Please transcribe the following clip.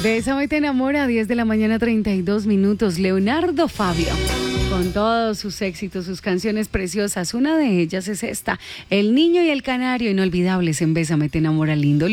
Bésame te enamora, 10 de la mañana, 32 minutos. Leonardo Fabio, con todos sus éxitos, sus canciones preciosas. Una de ellas es esta, El Niño y el Canario, inolvidables en Bésame te enamora, lindo.